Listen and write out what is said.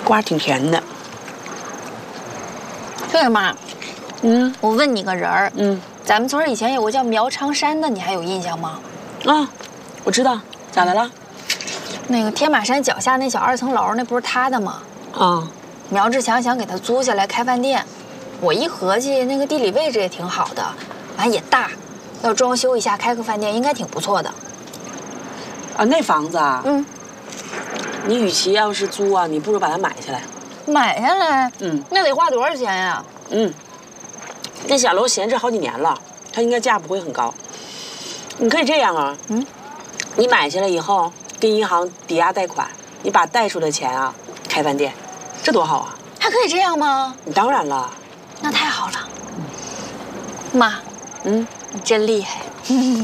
瓜挺甜的。 对了妈，我问你个人儿，咱们村以前有个叫苗长山的，你还有印象吗？ 啊，我知道，咋的了？ 那个天马山脚下那小2层楼，那不是他的吗？ 啊， 苗志强想给他租下来开饭店，我一合计，那个地理位置也挺好的，完也大，要装修一下开个饭店应该挺不错的。 啊，那房子啊，你与其要是租啊，你不如把它买下来。 买下来，那得花多少钱呀？ 那小楼闲置好几年了，它应该价不会很高。你可以这样啊，你买下来以后跟银行抵押贷款，你把贷出的钱啊开饭店，这多好啊！ 还可以这样吗？ 你当然了， 那太好了。妈，你真厉害。